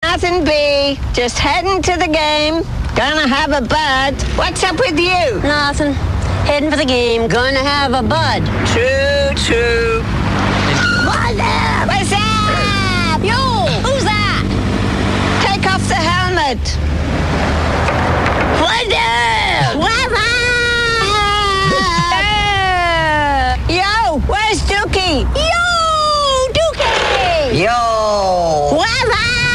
Nothing, B. Just heading to the game. Gonna have a bud. What's up with you? Nothing. Heading for the game. Gonna have a bud. True. What's up? Yo! Who's that? Take off the helmet. Yo, where's Dookie? Yo! Dookie! Yo! What's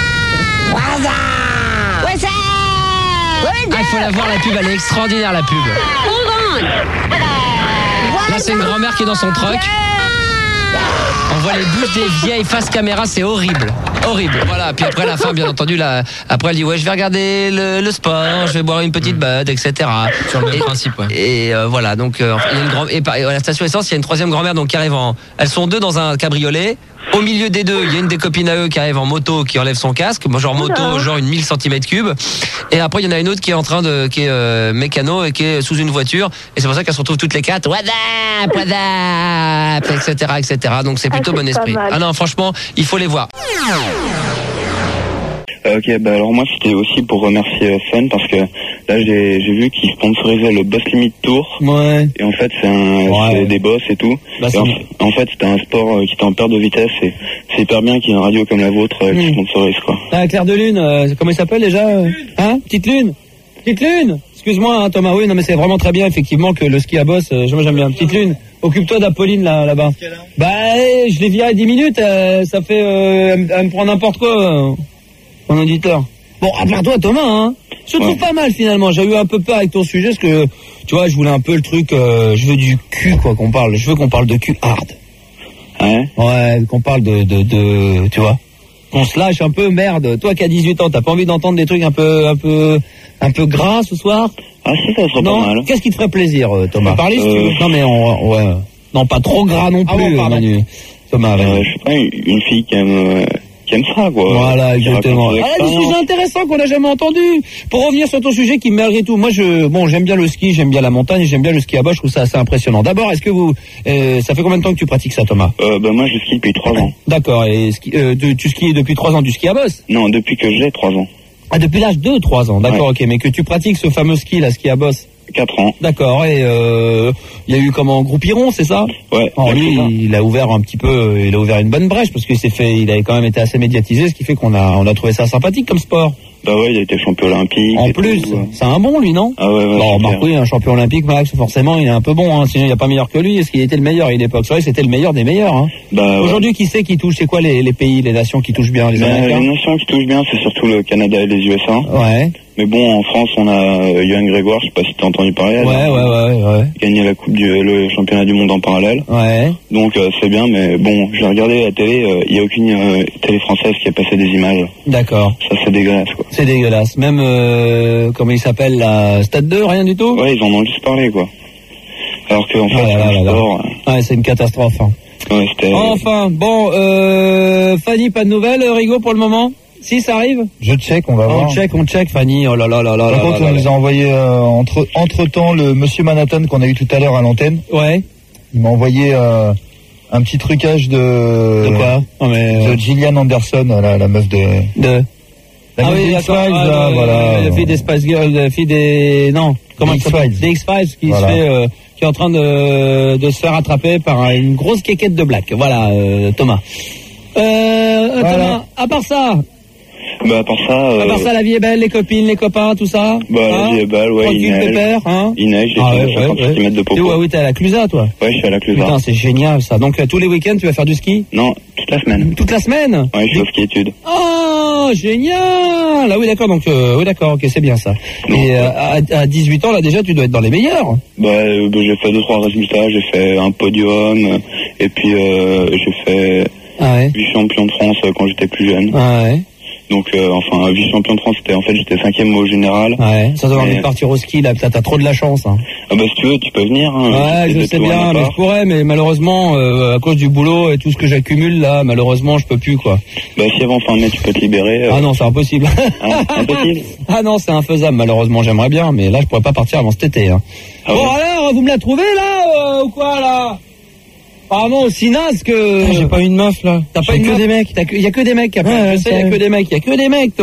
up? Ah, il faut la voir, la pub, elle est extraordinaire, la pub. Hold on! Là, c'est une grand-mère qui est dans son truck. On voit les bouches des vieilles face caméra, c'est horrible. Horrible. Voilà. Puis après la fin, bien entendu, là, après elle dit ouais, je vais regarder le sport, je vais boire une petite bud, etc. Sur le même principe. Ouais. Et voilà. Donc il y a une à la station essence, il y a une troisième grand-mère donc qui arrive elles sont deux dans un cabriolet. Au milieu des deux, il y a une des copines à eux qui arrive en moto, qui enlève son casque, genre moto, genre une 1000 cm3. Et après, il y en a une autre qui est qui est mécano et qui est sous une voiture. Et c'est pour ça qu'elles se retrouvent toutes les quatre. What up, etc. Donc c'est plutôt bon esprit. Ah non, franchement, il faut les voir. Ok, alors moi c'était aussi pour remercier Fun parce que là j'ai vu qu'ils sponsorisaient le Boss Limit Tour. Ouais. Et en fait c'est des boss et tout. Bah, et en fait c'était un sport qui était en perte de vitesse et c'est hyper bien qu'il y ait une radio comme la vôtre qui sponsorise quoi. Ah, Claire de Lune, comment il s'appelle déjà Hein Petite Lune. Excuse-moi hein, Thomas, oui non mais c'est vraiment très bien effectivement que le ski à boss, moi j'aime bien. Petite Lune, occupe-toi d'Apolline là-bas. Bah je l'ai viré 10 minutes, ça fait elle me prend n'importe quoi. Mon auditeur. Bon, à part toi, Thomas, hein, je trouve pas mal finalement. J'ai eu un peu peur avec ton sujet parce que, tu vois, je voulais un peu le truc. Je veux du cul, quoi, qu'on parle. Je veux qu'on parle de cul hard. Ouais, qu'on parle de, tu vois, qu'on se lâche un peu. Merde, toi qui as 18 ans, t'as pas envie d'entendre des trucs un peu gras ce soir? Ah si, ça serait pas mal. Qu'est-ce qui te ferait plaisir, Thomas? On peut parler si tu veux. Non mais ouais, non pas trop gras non plus, Manu. Thomas, je sais pas, une fille qui aime ça, quoi. Voilà, exactement. Des sujets intéressants qu'on n'a jamais entendus. Pour revenir sur ton sujet qui, malgré tout, moi, j'aime bien le ski, j'aime bien la montagne, et j'aime bien le ski à boss, je trouve ça assez impressionnant. D'abord, est-ce que ça fait combien de temps que tu pratiques ça, Thomas? Moi, je skie depuis 3 ans. D'accord, et tu skis depuis 3 ans du ski à boss? Non, depuis que j'ai 3 ans. Ah, depuis l'âge de 3 ans, d'accord, ok, mais que tu pratiques ce fameux ski, là, ski à boss? 4 ans. D'accord, et il y a eu comment Groupiron, c'est ça? Ouais. Alors lui, il a ouvert un petit peu, il a ouvert une bonne brèche parce il avait quand même été assez médiatisé, ce qui fait qu'on a trouvé ça sympathique comme sport. Bah ouais, il a été champion olympique. En plus, c'est un bon lui, non? Ah ouais. Bon, Marc, oui, un champion olympique, Max, forcément, il est un peu bon, hein, sinon il n'y a pas meilleur que lui. Est-ce qu'il était le meilleur à une époque? C'est vrai, c'était le meilleur des meilleurs, hein. Bah, aujourd'hui, qui c'est qui touche? C'est quoi les pays, les nations qui touchent bien? Les Américains? Les nations qui touchent bien, c'est surtout le Canada et les USA. Ouais. Mais bon, en France, on a Johan Grégoire, je sais pas si t'as entendu parler. Ouais. Gagné la le championnat du monde en parallèle. Ouais. Donc c'est bien, mais bon, j'ai regardé la télé, il y a aucune télé française qui a passé des images. D'accord. Ça c'est dégueulasse quoi. C'est dégueulasse. Même comment il s'appelle la Stade 2, rien du tout? Ouais, ils en ont juste parlé quoi. Alors que en fait, c'est un sport. Ouais, c'est une catastrophe. Hein. Ouais, c'était. Enfin, bon, Fanny, pas de nouvelles, Rigaud pour le moment? Si ça arrive? Je check, on va voir. On check, Fanny. Oh là là là là. Par contre, on nous a envoyé entre temps le Monsieur Manhattan qu'on a eu tout à l'heure à l'antenne. Ouais. Il m'a envoyé un petit trucage de quoi? De Gillian Anderson, la meuf de. La meuf des X-Files, là, voilà. La fille des Spice Girls, la fille des X-Files qui se fait, qui est en train de se faire attraper par une grosse quéquette de black. Voilà, Thomas. Thomas, à part ça. Bah, à part ça, la vie est belle, les copines, les copains, tout ça. Bah, la vie est belle, ouais, il neige. Pépère, hein. Il neige, j'ai 50 cm de popo. Oui, t'es à la Clusa, toi. Ouais, je suis à la Clusa. Putain, c'est génial, ça. Donc, tous les week-ends, tu vas faire du ski? Non, toute la semaine. Toute la semaine? Ouais, je suis au ski-études. Oh, génial! Ah oui, d'accord, donc, oui, d'accord, ok, c'est bien ça. Non, et à 18 ans, là, déjà, tu dois être dans les meilleurs. Bah, j'ai fait 2-3 résultats, j'ai fait un podium, et puis, j'ai fait 8 champions de France quand j'étais plus jeune. Ah ouais. Donc, enfin, vice-champion de France, j'étais 5e au général. Ouais, ça doit envie de partir au ski, là, t'as trop de la chance, hein. Ah bah, si tu veux, tu peux venir, hein. Ouais, je sais bien, mais je pourrais, mais malheureusement, à cause du boulot et tout ce que j'accumule, là, malheureusement, je peux plus, quoi. Bah, si avant fin mai, tu peux te libérer. Ah non, c'est impossible. Impossible? Ah non, c'est infaisable, malheureusement, j'aimerais bien, mais là, je pourrais pas partir avant cet été, hein. Ah bon, ouais. Alors, vous me la trouvez, là, ou quoi, là? Apparemment aussi naze que... J'ai pas une meuf là. T'as pas une meuf? Il y a que des mecs. Il y a que des mecs. Il y a que des mecs.